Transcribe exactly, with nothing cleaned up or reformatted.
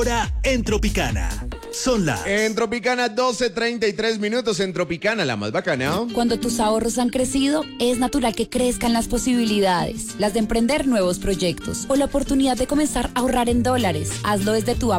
Ahora en Tropicana. Son las... En Tropicana, doce treinta y tres minutos. En Tropicana, la más bacana. Cuando tus ahorros han crecido, es natural que crezcan las posibilidades. Las de emprender nuevos proyectos o la oportunidad de comenzar a ahorrar en dólares. Hazlo desde tu app